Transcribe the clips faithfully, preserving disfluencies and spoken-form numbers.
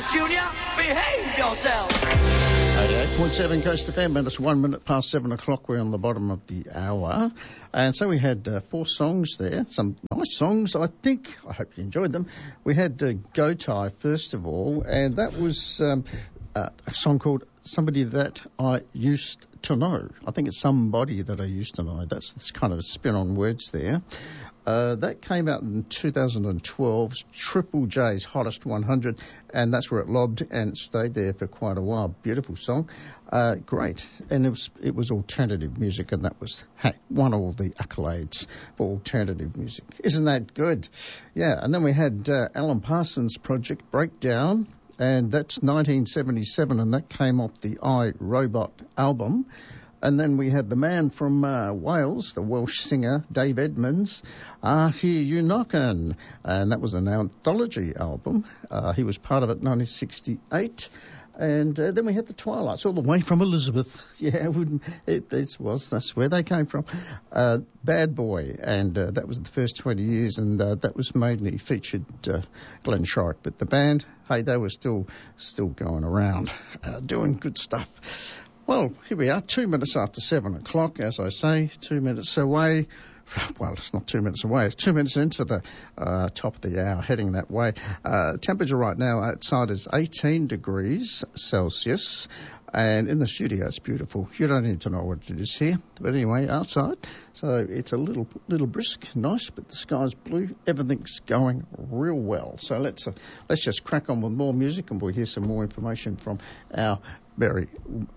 Junior, behave yourself. eighty-eight point seven Coast F M, and it's one minute past seven o'clock. We're on the bottom of the hour. And so we had uh, four songs there, some nice songs, I think. I hope you enjoyed them. We had uh, Go Tai, first of all, and that was um, uh, a song called Somebody That I Used to Know. I think it's Somebody That I Used to Know. That's this kind of spin on words there. Uh, that came out in two thousand twelve, Triple J's Hottest one hundred, and that's where it lobbed, and it stayed there for quite a while. Beautiful song. Uh, great. And it was, it was alternative music, and that was, hey, won all the accolades for alternative music. Isn't that good? Yeah, and then we had uh, Alan Parsons' project, Breakdown, and that's nineteen seventy-seven, and that came off the I, Robot album. And then we had the man from uh, Wales, the Welsh singer, Dave Edmonds, I Hear You Knockin', and that was an anthology album. Uh, he was part of it in nineteen sixty-eight. And uh, then we had the Twilights, all the way from Elizabeth. Yeah, it, wouldn't, it, it was, that's where they came from. Uh, Bad Boy, and uh, that was the first twenty years, and uh, that was mainly featured uh, Glenn Shorrock. But the band, hey, they were still still going around, uh, doing good stuff. Well, here we are, two minutes after seven o'clock, as I say, two minutes away. Well, it's not two minutes away. It's two minutes into the uh, top of the hour, heading that way. Uh, temperature right now outside is eighteen degrees Celsius, and in the studio it's beautiful. You don't need to know what it is here, but anyway, outside. So it's a little little brisk, nice, but the sky's blue. Everything's going real well. So let's uh, let's just crack on with more music, and we'll hear some more information from our very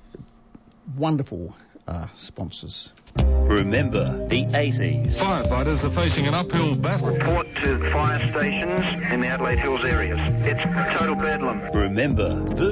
wonderful uh, sponsors. Remember the eighties. Firefighters are facing an uphill battle. Report to fire stations in the Adelaide Hills areas. It's total bedlam. Remember the